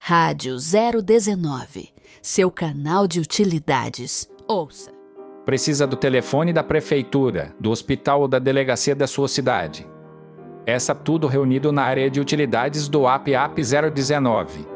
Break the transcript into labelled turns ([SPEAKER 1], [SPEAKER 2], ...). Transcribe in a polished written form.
[SPEAKER 1] Rádio 019, seu canal de utilidades. Ouça.
[SPEAKER 2] Precisa do telefone da prefeitura, do hospital ou da delegacia da sua cidade. Essa tudo reunido na área de utilidades do app 019.